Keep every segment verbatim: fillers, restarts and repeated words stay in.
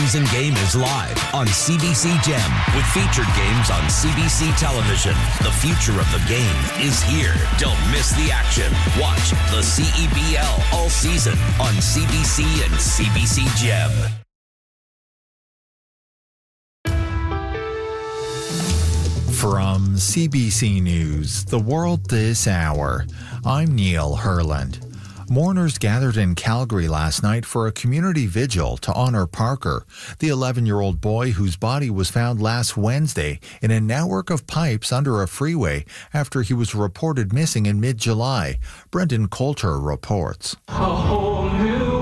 all-season game is live on C B C Gem with featured games on C B C television. The future of the game is here. Don't miss the action. Watch the C E B L all season on C B C and C B C Gem. From C B C News, The World This Hour, I'm Neil Herland. Mourners gathered in Calgary last night for a community vigil to honor Parker, the eleven-year-old boy whose body was found last Wednesday in a network of pipes under a freeway after he was reported missing in mid-July. Brendan Coulter reports. A whole new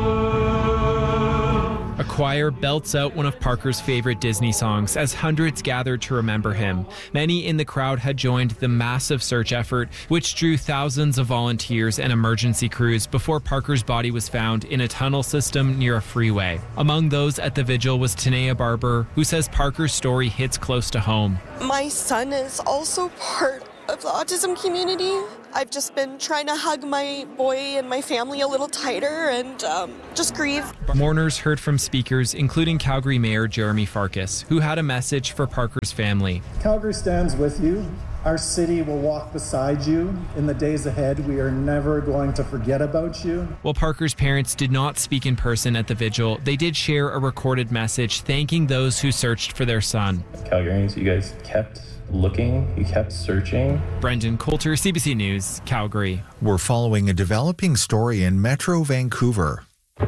A choir belts out one of Parker's favorite Disney songs as hundreds gathered to remember him. Many in the crowd had joined the massive search effort, which drew thousands of volunteers and emergency crews before Parker's body was found in a tunnel system near a freeway. Among those at the vigil was Tanea Barber, who says Parker's story hits close to home. My son is also part of the autism community. I've just been trying to hug my boy and my family a little tighter and um, just grieve. Mourners heard from speakers, including Calgary Mayor Jeremy Farkas, who had a message for Parker's family. Calgary stands with you. Our city will walk beside you. In the days ahead, we are never going to forget about you. While Parker's parents did not speak in person at the vigil, they did share a recorded message thanking those who searched for their son. Calgarians, you guys kept looking, you kept searching. Brendan Coulter, C B C News, Calgary. We're following a developing story in Metro Vancouver.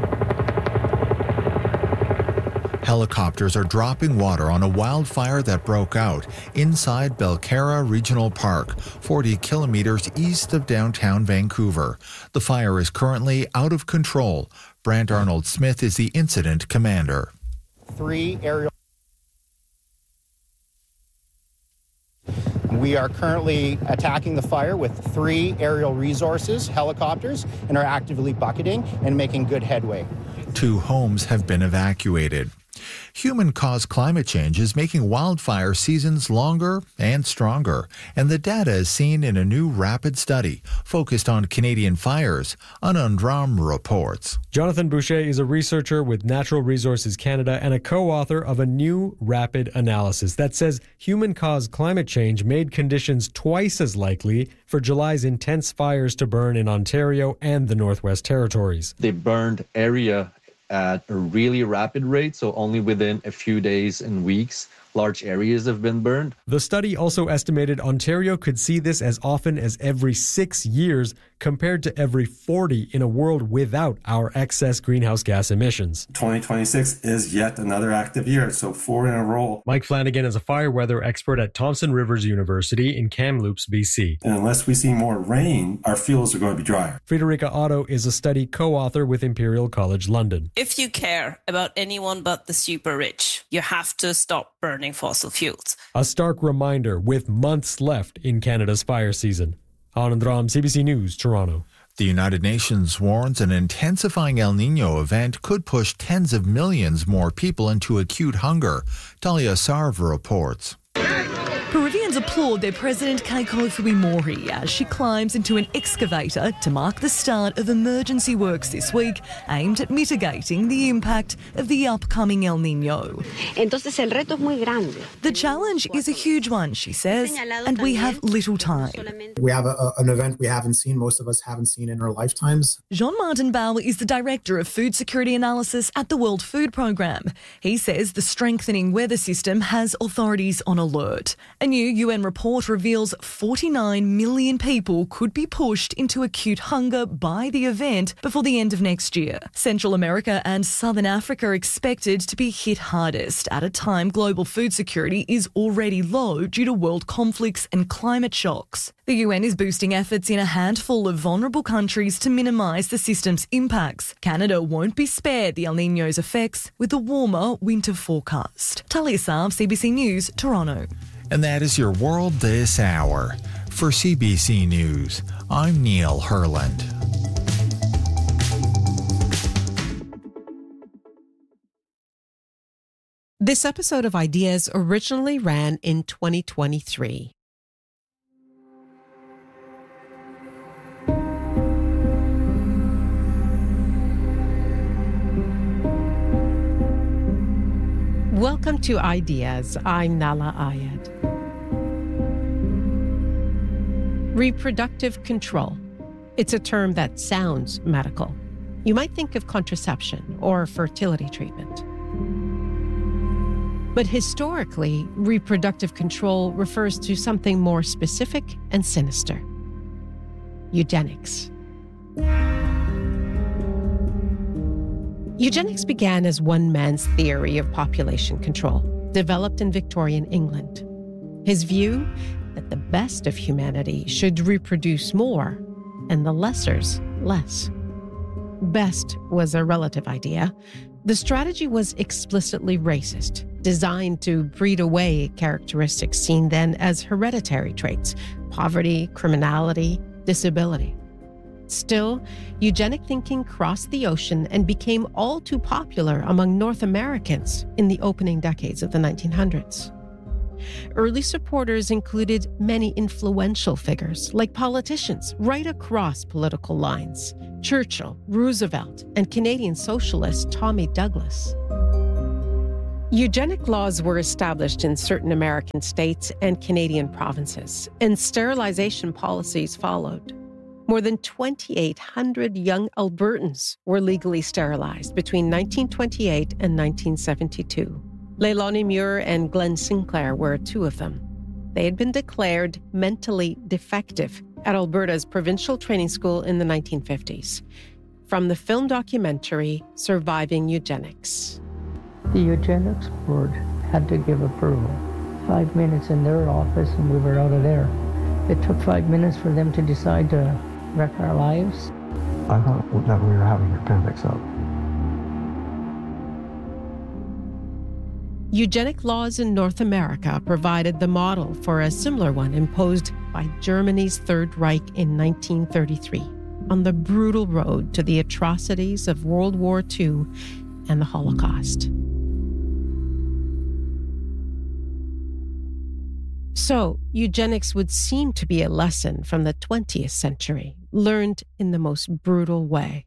Helicopters are dropping water on a wildfire that broke out inside Belcarra Regional Park, forty kilometers east of downtown Vancouver. The fire is currently out of control. Brant Arnold Smith is the incident commander. Three aerial. We are currently attacking the fire with three aerial resources, helicopters, and are actively bucketing and making good headway. Two homes have been evacuated. Human-caused climate change is making wildfire seasons longer and stronger, and the data is seen in a new rapid study focused on Canadian fires. Anand Ram reports. Jonathan Boucher is a researcher with Natural Resources Canada and a co-author of a new rapid analysis that says human-caused climate change made conditions twice as likely for July's intense fires to burn in Ontario and the Northwest Territories. They burned area at a really rapid rate, so only within a few days and weeks, large areas have been burned. The study also estimated Ontario could see this as often as every six years compared to every forty in a world without our excess greenhouse gas emissions. twenty twenty-six is yet another active year, so four in a row. Mike Flanagan is a fire weather expert at Thompson Rivers University in Kamloops, B C. And unless we see more rain, our fields are going to be drier. Friederike Otto is a study co-author with Imperial College London. If you care about anyone but the super rich, you have to stop burning fossil fuels. A stark reminder with months left in Canada's fire season. Anand Ram, C B C News, Toronto. The United Nations warns an intensifying El Nino event could push tens of millions more people into acute hunger. Talia Sarv reports. Peruvians applaud their president Keiko Fujimori as she climbs into an excavator to mark the start of emergency works this week aimed at mitigating the impact of the upcoming El Nino. Entonces el reto es muy grande. The challenge is a huge one, she says, and we have little time. We have a, an event we haven't seen, most of us haven't seen in our lifetimes. Jean-Martin Bauer is the Director of Food Security Analysis at the World Food Programme. He says the strengthening weather system has authorities on alert. A new U N report reveals forty-nine million people could be pushed into acute hunger by the event before the end of next year. Central America and Southern Africa are expected to be hit hardest at a time global food security is already low due to world conflicts and climate shocks. The U N is boosting efforts in a handful of vulnerable countries to minimise the system's impacts. Canada won't be spared the El Niño's effects with a warmer winter forecast. Talia Sarv, C B C News, Toronto. And that is your World This Hour. For C B C News, I'm Neil Herland. This episode of Ideas originally ran in twenty twenty-three. Welcome to Ideas. I'm Nala Ayed. Reproductive control. It's a term that sounds medical. You might think of contraception or fertility treatment. But historically, reproductive control refers to something more specific and sinister. Eugenics. Eugenics began as one man's theory of population control, developed in Victorian England. His view that the best of humanity should reproduce more and the lessers less. Best was a relative idea. The strategy was explicitly racist, designed to breed away characteristics seen then as hereditary traits: poverty, criminality, disability. Still, eugenic thinking crossed the ocean and became all too popular among North Americans in the opening decades of the nineteen hundreds. Early supporters included many influential figures, like politicians right across political lines: Churchill, Roosevelt, and Canadian socialist Tommy Douglas. Eugenic laws were established in certain American states and Canadian provinces, and sterilization policies followed. More than twenty-eight hundred young Albertans were legally sterilized between nineteen twenty-eight and nineteen seventy-two. Leilani Muir and Glenn Sinclair were two of them. They had been declared mentally defective at Alberta's provincial training school in the nineteen fifties. From the film documentary, Surviving Eugenics. The eugenics board had to give approval. Five minutes in their office and we were out of there. It took five minutes for them to decide to wreck our lives. I thought that we were having your appendix up. Eugenic laws in North America provided the model for a similar one imposed by Germany's Third Reich in nineteen thirty-three on the brutal road to the atrocities of World War Two and the Holocaust. So, eugenics would seem to be a lesson from the twentieth century, learned in the most brutal way.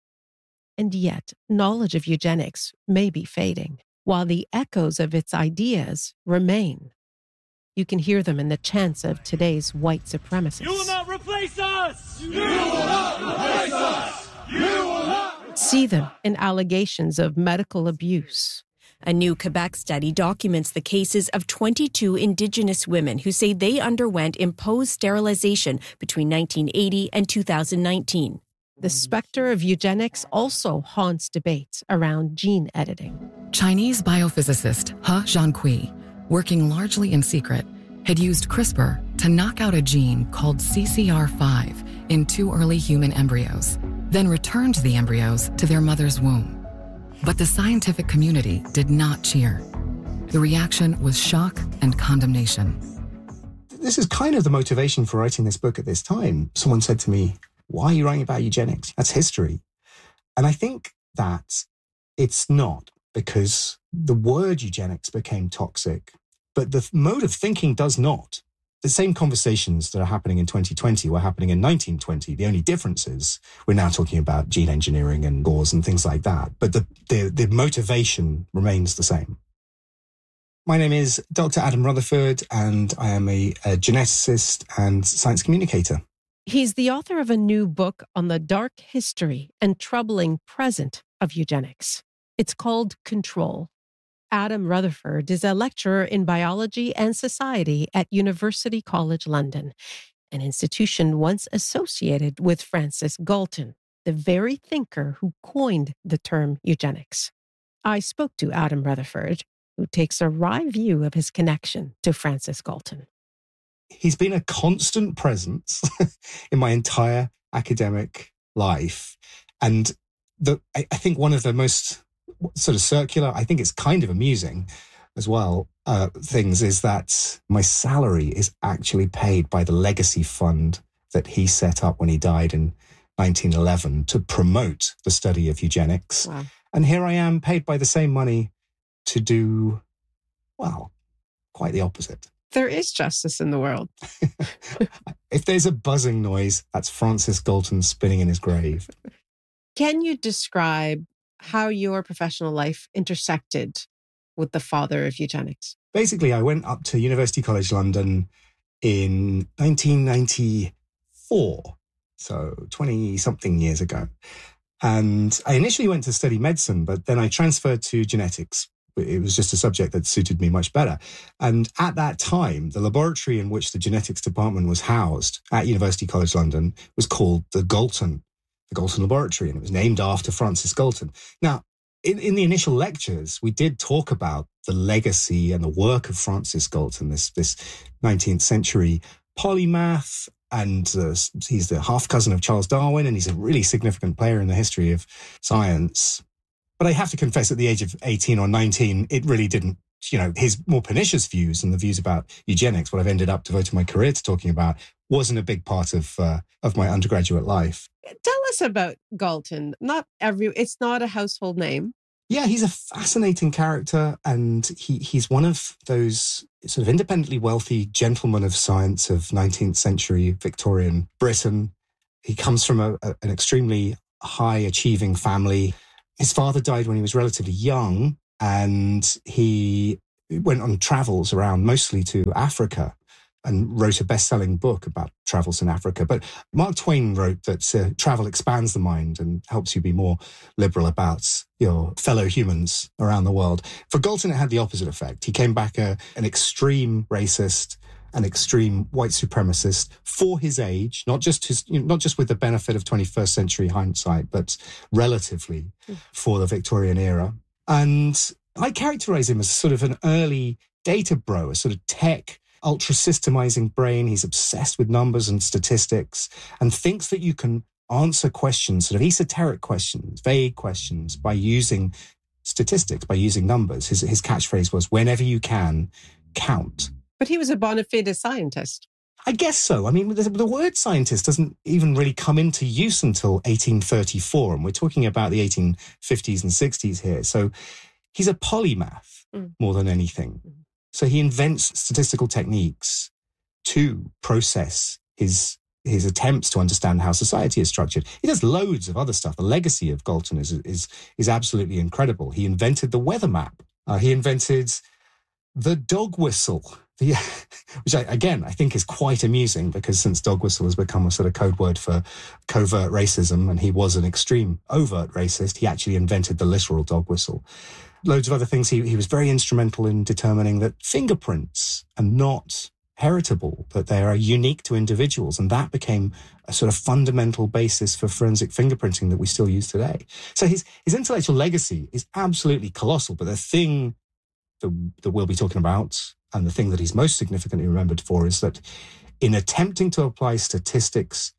And yet, knowledge of eugenics may be fading, while the echoes of its ideas remain. You can hear them in the chants of today's white supremacists. You will not replace us! You will not replace us! You will not! See them in allegations of medical abuse. A new Quebec study documents the cases of twenty-two Indigenous women who say they underwent imposed sterilization between nineteen eighty and two thousand nineteen. The specter of eugenics also haunts debates around gene editing. Chinese biophysicist He Jiankui, working largely in secret, had used CRISPR to knock out a gene called C C R five in two early human embryos, then returned the embryos to their mother's womb. But the scientific community did not cheer. The reaction was shock and condemnation. This is kind of the motivation for writing this book at this time. Someone said to me, "Why are you writing about eugenics? That's history." And I think that it's not, because the word eugenics became toxic, but the mode of thinking does not. The same conversations that are happening in twenty twenty were happening in nineteen twenty. The only difference is we're now talking about gene engineering and laws and things like that. But the, the, the motivation remains the same. My name is Doctor Adam Rutherford, and I am a, a geneticist and science communicator. He's the author of a new book on the dark history and troubling present of eugenics. It's called Control. Adam Rutherford is a lecturer in biology and society at University College London, an institution once associated with Francis Galton, the very thinker who coined the term eugenics. I spoke to Adam Rutherford, who takes a wry view of his connection to Francis Galton. He's been a constant presence in my entire academic life. And the, I, I think one of the most sort of circular, I think it's kind of amusing as well, uh, things is that my salary is actually paid by the legacy fund that he set up when he died in nineteen eleven to promote the study of eugenics. Wow. And here I am paid by the same money to do, well, quite the opposite. There is justice in the world. If there's a buzzing noise, that's Francis Galton spinning in his grave. Can you describe how your professional life intersected with the father of eugenics? Basically, I went up to University College London in nineteen ninety-four, so twenty-something years ago. And I initially went to study medicine, but then I transferred to genetics. It was just a subject that suited me much better. And at that time, the laboratory in which the genetics department was housed at University College London was called the Galton, the Galton Laboratory, and it was named after Francis Galton. Now, in, in the initial lectures, we did talk about the legacy and the work of Francis Galton, this, this nineteenth century polymath, and uh, he's the half-cousin of Charles Darwin, and he's a really significant player in the history of science. But I have to confess, at the age of eighteen or nineteen, it really didn't, you know, his more pernicious views and the views about eugenics, what I've ended up devoting my career to talking about, wasn't a big part of uh, of my undergraduate life. Tell us about Galton. Not every, it's not a household name. Yeah, he's a fascinating character, and he, he's one of those sort of independently wealthy gentlemen of science of nineteenth century Victorian Britain. He comes from a, a, an extremely high-achieving family. His father died when he was relatively young, and he went on travels around, mostly to Africa, and wrote a best-selling book about travels in Africa. But Mark Twain wrote that uh, travel expands the mind and helps you be more liberal about your fellow humans around the world. For Galton, it had the opposite effect. He came back a, an extreme racist, an extreme white supremacist for his age, not just his, you know, not just with the benefit of twenty-first century hindsight, but relatively mm. for the Victorian era. And I characterize him as sort of an early data bro, a sort of tech ultra-systemizing brain. He's obsessed with numbers and statistics and thinks that you can answer questions, sort of esoteric questions, vague questions, by using statistics, by using numbers. His, his catchphrase was, whenever you can, count. But he was a bona fide scientist. I guess so. I mean, the, the word scientist doesn't even really come into use until eighteen thirty-four, and we're talking about the eighteen fifties and sixties here. So he's a polymath mm. more than anything. Mm. So he invents statistical techniques to process his his attempts to understand how society is structured. He does loads of other stuff. The legacy of Galton is is is absolutely incredible. He invented the weather map. Uh, he invented the dog whistle, the, which I, again I think is quite amusing, because since dog whistle has become a sort of code word for covert racism, and he was an extreme overt racist, he actually invented the literal dog whistle. Loads of other things. He, he was very instrumental in determining that fingerprints are not heritable, that they are unique to individuals. And that became a sort of fundamental basis for forensic fingerprinting that we still use today. So his, his intellectual legacy is absolutely colossal. But the thing that, that we'll be talking about, and the thing that he's most significantly remembered for, is that in attempting to apply statistics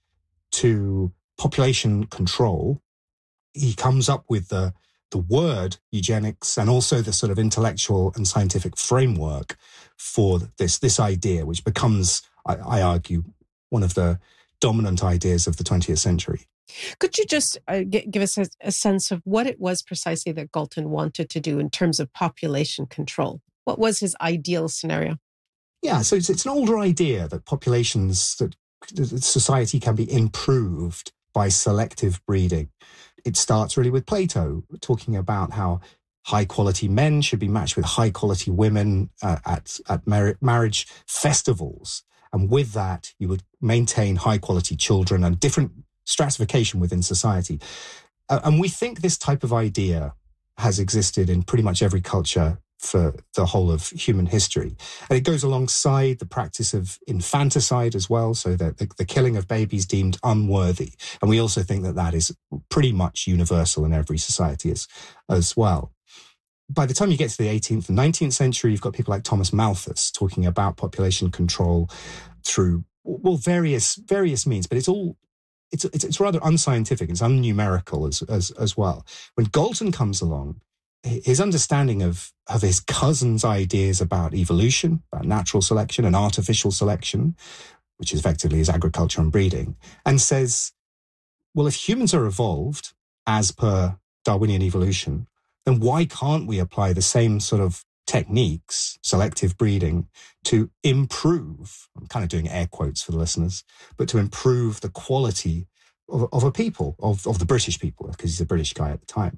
to population control, he comes up with the the word eugenics and also the sort of intellectual and scientific framework for this, this idea, which becomes, I, I argue, one of the dominant ideas of the twentieth century. Could you just uh, g- give us a, a sense of what it was precisely that Galton wanted to do in terms of population control? What was his ideal scenario? Yeah, so it's, it's an older idea that populations, that, that society can be improved by selective breeding. It starts really with Plato, talking about how high-quality men should be matched with high-quality women uh, at, at mar- marriage festivals. And with that, you would maintain high-quality children and different stratification within society. Uh, and we think this type of idea has existed in pretty much every culture for the whole of human history. And it goes alongside the practice of infanticide as well, so that the, the killing of babies deemed unworthy. And we also think that that is pretty much universal in every society as, as well. By the time you get to the eighteenth and nineteenth century, you've got people like Thomas Malthus talking about population control through, well, various various means, but it's all it's it's, it's rather unscientific, it's unnumerical as, as, as well. When Galton comes along, his understanding of, of his cousin's ideas about evolution, about natural selection and artificial selection, which effectively is agriculture and breeding, and says, well, if humans are evolved as per Darwinian evolution, then why can't we apply the same sort of techniques, selective breeding, to improve, I'm kind of doing air quotes for the listeners, but to improve the quality of, of a people, of, of the British people, because he's a British guy at the time.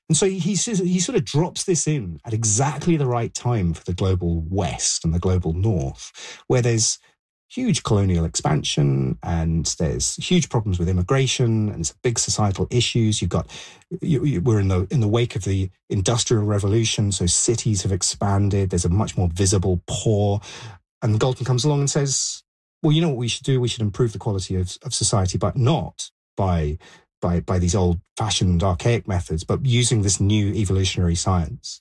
And so he, he sort of drops this in at exactly the right time for the global West and the global North, where there's huge colonial expansion and there's huge problems with immigration and it's big societal issues. You've got, you, you, we're in the in the wake of the Industrial Revolution, so cities have expanded. There's a much more visible poor. And Galton comes along and says, well, you know what we should do? We should improve the quality of, of society, but not by... by by these old-fashioned archaic methods, but using this new evolutionary science.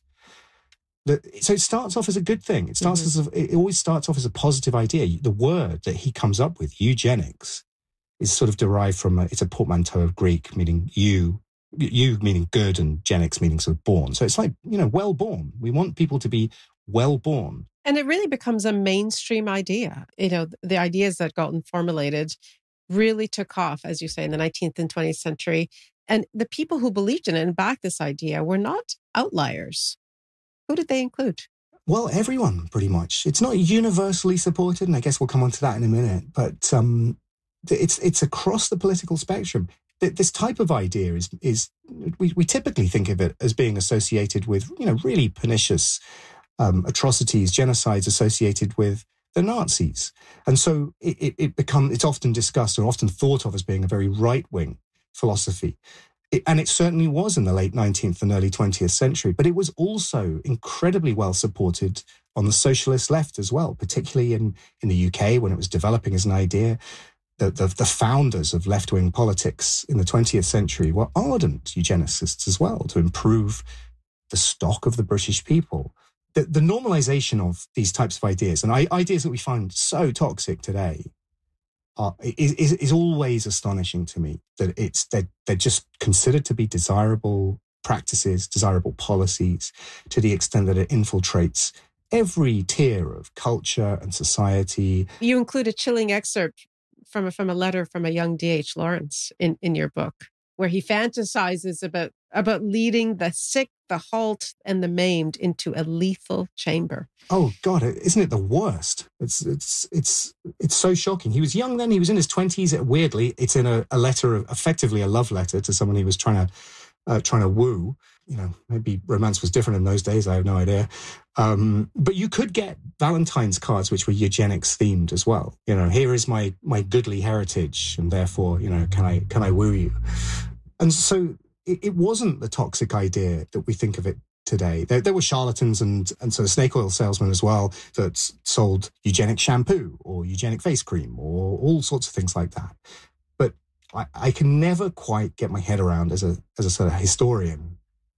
The, so it starts off as a good thing. It starts mm-hmm. as a, it always starts off as a positive idea. The word that he comes up with, eugenics, is sort of derived from, a, it's a portmanteau of Greek, meaning you, you meaning good, and genics meaning sort of born. So it's like, you know, well-born. We want people to be well-born. And it really becomes a mainstream idea. You know, the ideas that Galton formulated really took off, as you say, in the nineteenth and twentieth century. And the people who believed in it and backed this idea were not outliers. Who did they include? Well, everyone, pretty much. It's not universally supported, and I guess we'll come on to that in a minute, but um, it's it's across the political spectrum. This type of idea is, is we, we typically think of it as being associated with, you know, really pernicious um, atrocities, genocides associated with the Nazis. And so it, it, it become, it's often discussed or often thought of as being a very right-wing philosophy. It, and it certainly was in the late nineteenth and early twentieth century, but it was also incredibly well supported on the socialist left as well, particularly in, in the U K when it was developing as an idea. The, the, the founders of left-wing politics in the twentieth century were ardent eugenicists as well, to improve the stock of the British people. The, the normalization of these types of ideas, and I, ideas that we find so toxic today, are, is, is, is always astonishing to me. That it's they're, they're just considered to be desirable practices, desirable policies, to the extent that it infiltrates every tier of culture and society. You include a chilling excerpt from a, from a letter from a young D H Lawrence in, in your book, where he fantasizes about about leading the sick, the halt, and the maimed into a lethal chamber. Oh God, isn't it the worst? It's it's it's it's so shocking. He was young then; he was in his twenties. Weirdly, it's in a, a letter, of, effectively a love letter to someone he was trying to uh, trying to woo. You know, maybe romance was different in those days. I have no idea. Um, but you could get Valentine's cards which were eugenics themed as well. You know, here is my my goodly heritage, and therefore, you know, can I can I woo you? And so it, it wasn't the toxic idea that we think of it today. There, there were charlatans and and sort of snake oil salesmen as well that sold eugenic shampoo or eugenic face cream or all sorts of things like that. But I, I can never quite get my head around as a as a sort of historian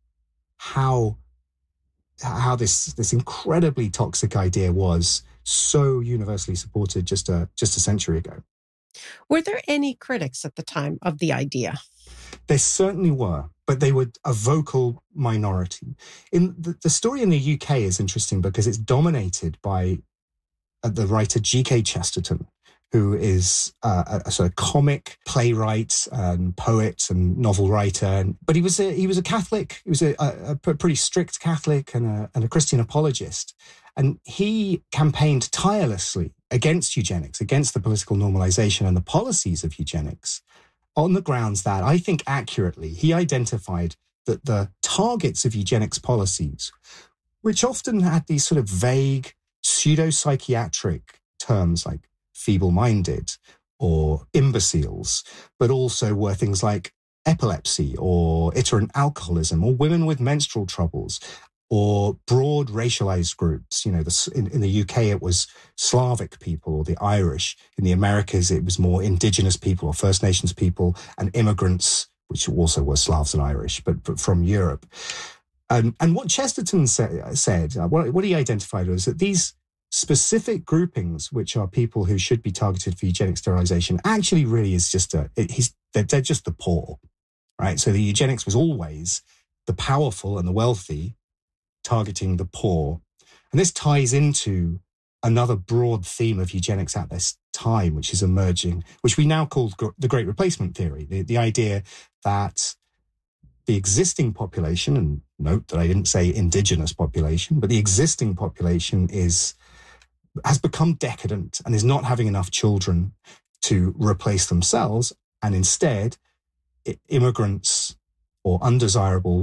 how how this this incredibly toxic idea was so universally supported just a just a century ago. Were there any critics at the time of the idea? There certainly were, but they were a vocal minority. In the, the story in the U K is interesting because it's dominated by uh, the writer G K Chesterton, who is uh, a, a sort of comic playwright and poet and novel writer. But he was a, he was a Catholic. He was a, a, a pretty strict Catholic and a, and a Christian apologist. And he campaigned tirelessly against eugenics, against the political normalization and the policies of eugenics, on the grounds that, I think accurately, he identified that the targets of eugenics policies, which often had these sort of vague pseudo-psychiatric terms like feeble-minded or imbeciles, but also were things like epilepsy or iterant alcoholism or women with menstrual troubles or broad racialized groups. You know, the, in, in the U K, it was Slavic people or the Irish. In the Americas, it was more indigenous people or First Nations people and immigrants, which also were Slavs and Irish, but, but from Europe. Um, and what Chesterton sa- said, uh, what, what he identified was that these specific groupings, which are people who should be targeted for eugenic sterilization, actually really is just a, it, he's, they're, they're just the poor, right? So the eugenics was always the powerful and the wealthy targeting the poor. And this ties into another broad theme of eugenics at this time, which is emerging, which we now call the Great Replacement Theory, the, the idea that the existing population, and note that I didn't say indigenous population, but the existing population is has become decadent and is not having enough children to replace themselves. And instead, immigrants or undesirable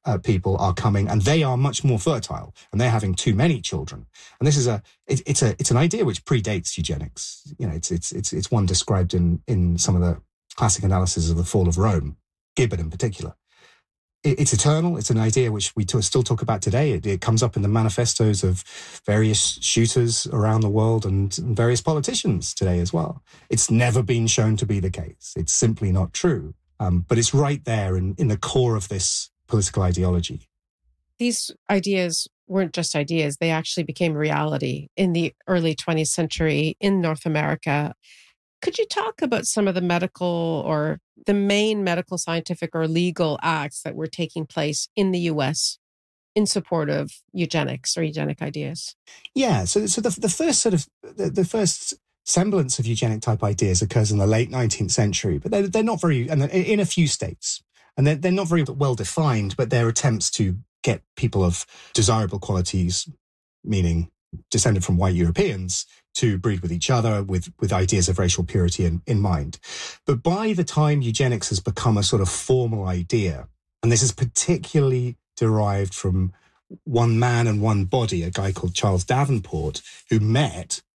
uh, people are coming, and they are much more fertile, and they're having too many children. And this is a it, it's a it's an idea which predates eugenics. You know, it's it's it's it's one described in in some of the classic analysis of the fall of Rome, Gibbon in particular. It, it's eternal. It's an idea which we t- still talk about today. It, it comes up in the manifestos of various shooters around the world and, and various politicians today as well. It's never been shown to be the case. It's simply not true. Um, but it's right there in, in the core of this political ideology. These ideas weren't just ideas. They actually became reality in the early twentieth century in North America. Could you talk about some of the medical or the main medical, scientific, or legal acts that were taking place in the U S in support of eugenics or eugenic ideas? Yeah, so so the, the first sort of, the, the first semblance of eugenic type ideas occurs in the late nineteenth century, but they're, they're not very, and in a few states, and they're, they're not very well defined, but they're attempts to get people of desirable qualities, meaning descended from white Europeans, to breed with each other with, with ideas of racial purity in, in mind. But by the time eugenics has become a sort of formal idea, and this is particularly derived from one man and one body, a guy called Charles Davenport, who met